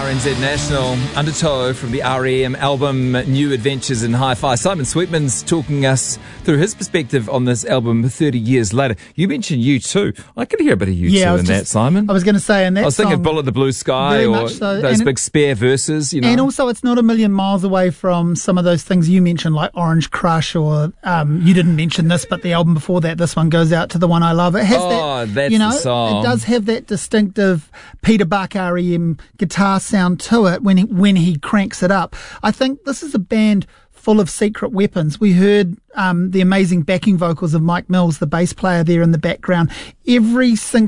RNZ National, Undertow from the REM album New Adventures in Hi-Fi. Simon Sweetman's talking us through his perspective on this album 30 years later. You mentioned U2. I could hear a bit of U2 in that, Simon. I was going to say in that I was thinking Bullet the Blue Sky or so. those big spare verses, you know. And also it's not a million miles away from some of those things you mentioned, like Orange Crush, or you didn't mention this, but the album before that, this one goes out to the one I love. It has that's the song. It does have that distinctive Peter Buck REM guitar sound to it when he cranks it up. I think this is a band full of secret weapons. We heard the amazing backing vocals of Mike Mills, the bass player there in the background. Every single